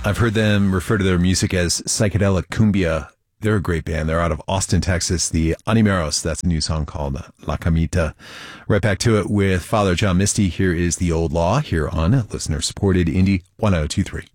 I've heard them refer to their music as psychedelic cumbia. They're a great band. They're out of Austin, Texas. The Animeros. That's a new song called La Camita. Right back to it with Father John Misty. Here is The Old Law here on listener-supported Indie 1023.